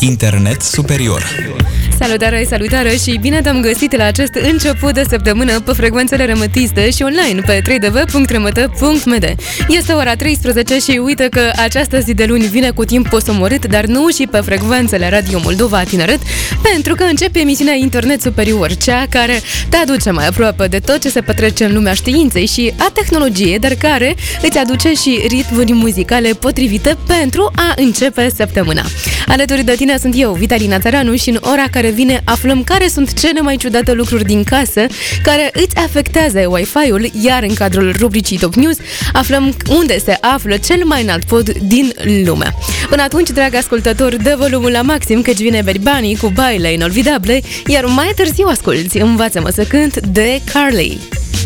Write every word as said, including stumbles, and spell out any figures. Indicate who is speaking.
Speaker 1: Internet superior.
Speaker 2: Salutare, salutare și bine te-am găsit la acest început de săptămână pe frecvențele rămătiste și online pe w w w punct rămătă punct m d. Este ora treisprezece și uite că această zi de luni vine cu timp posomorât, dar nu și pe frecvențele Radio Moldova Tineret, pentru că începe emisiunea Internet Superior, cea care te aduce mai aproape de tot ce se petrece în lumea științei și a tehnologiei, dar care îți aduce și ritmuri muzicale potrivite pentru a începe săptămâna. Alături de tine sunt eu, Vitalina Țăranu, și în ora care vine aflăm care sunt cele mai ciudate lucruri din casă care îți afectează Wi-Fi-ul, iar în cadrul rubricii Top News aflăm unde se află cel mai înalt pod din lume. Până atunci, drag ascultător, dă volumul la maxim căci vine Bad Bunny cu baile inolvidabile, iar mai târziu asculți Învață-mă să cânt de Carly.